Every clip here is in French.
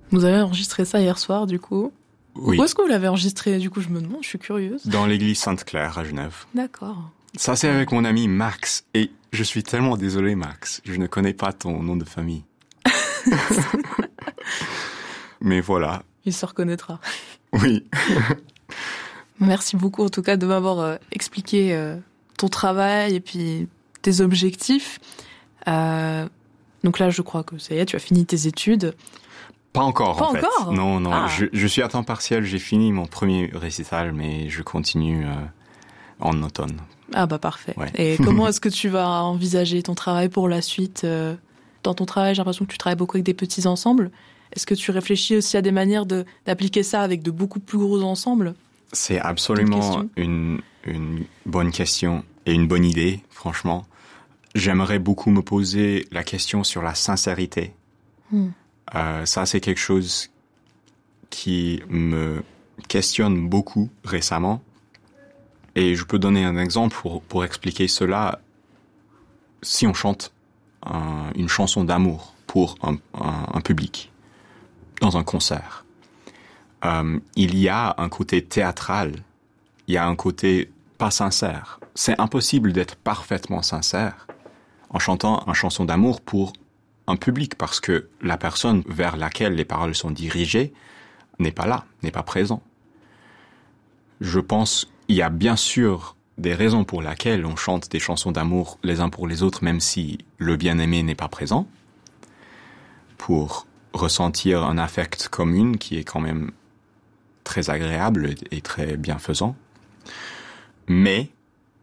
Vous avez enregistré ça hier soir, du coup? Oui. Où est-ce que vous l'avez enregistré? Du coup, je me demande, je suis curieuse. Dans l'église Sainte-Claire à Genève. D'accord. Ça, c'est avec mon ami Max. Et je suis tellement désolé, Max. Je ne connais pas ton nom de famille. Mais voilà. Il se reconnaîtra. Oui. Merci beaucoup, en tout cas, de m'avoir expliqué ton travail et puis tes objectifs. Donc là, je crois que ça y est, tu as fini tes études. Pas encore, en fait. Pas encore? Non. Ah. Je suis à temps partiel. J'ai fini mon premier récital, mais je continue en automne. Ah bah parfait. Ouais. Et comment est-ce que tu vas envisager ton travail pour la suite? Dans ton travail, j'ai l'impression que tu travailles beaucoup avec des petits ensembles. Est-ce que tu réfléchis aussi à des manières d'appliquer ça avec de beaucoup plus gros ensembles? C'est absolument une bonne question et une bonne idée, franchement. J'aimerais beaucoup me poser la question sur la sincérité. Ça, c'est quelque chose qui me questionne beaucoup récemment. Et je peux donner un exemple pour expliquer cela. Si on chante une chanson d'amour pour un public, dans un concert, il y a un côté théâtral, il y a un côté pas sincère. C'est impossible d'être parfaitement sincère en chantant une chanson d'amour pour un public, parce que la personne vers laquelle les paroles sont dirigées n'est pas là, n'est pas présent. Je pense qu'il y a bien sûr des raisons pour lesquelles on chante des chansons d'amour les uns pour les autres, même si le bien-aimé n'est pas présent, pour ressentir un affect commun qui est quand même très agréable et très bienfaisant. Mais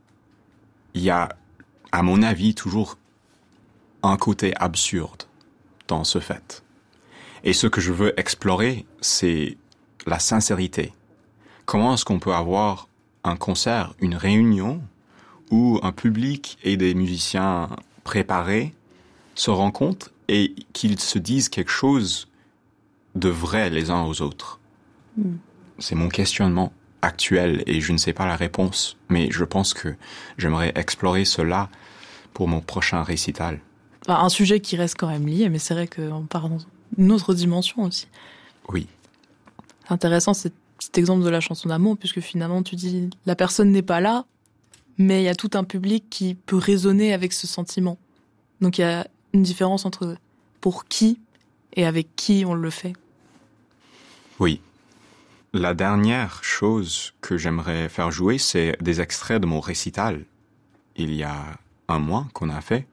il y a, à mon avis, toujours un côté absurde dans ce fait. Et ce que je veux explorer, c'est la sincérité. Comment est-ce qu'on peut avoir un concert, une réunion, où un public et des musiciens préparés se rencontrent et qu'ils se disent quelque chose de vrai les uns aux autres? C'est mon questionnement actuel et je ne sais pas la réponse, mais je pense que j'aimerais explorer cela pour mon prochain récital. Enfin, un sujet qui reste quand même lié, mais c'est vrai qu'on part dans une autre dimension aussi. Oui. C'est intéressant cet exemple de la chanson d'amour, puisque finalement tu dis la personne n'est pas là, mais il y a tout un public qui peut résonner avec ce sentiment. Donc il y a une différence entre pour qui et avec qui on le fait. Oui. La dernière chose que j'aimerais faire jouer, c'est des extraits de mon récital. Il y a un mois qu'on a fait.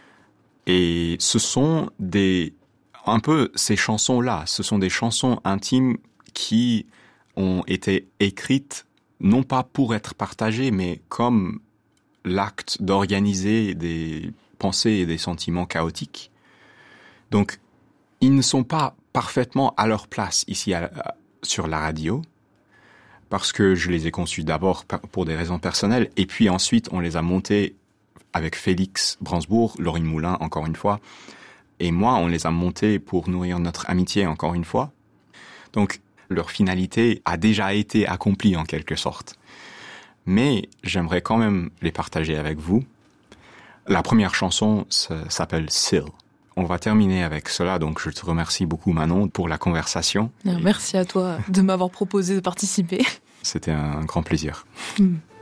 Et ce sont un peu ces chansons-là, ce sont des chansons intimes qui ont été écrites non pas pour être partagées, mais comme l'acte d'organiser des pensées et des sentiments chaotiques. Donc, ils ne sont pas parfaitement à leur place ici sur la radio, parce que je les ai conçus d'abord pour des raisons personnelles, et puis ensuite on les a montés avec Félix Bransbourg, Laurine Moulin, encore une fois, et moi, on les a montés pour nourrir notre amitié, encore une fois. Donc, leur finalité a déjà été accomplie en quelque sorte. Mais j'aimerais quand même les partager avec vous. La première chanson s'appelle Still. On va terminer avec cela, donc je te remercie beaucoup Manon pour la conversation. Merci à toi de m'avoir proposé de participer. C'était un grand plaisir.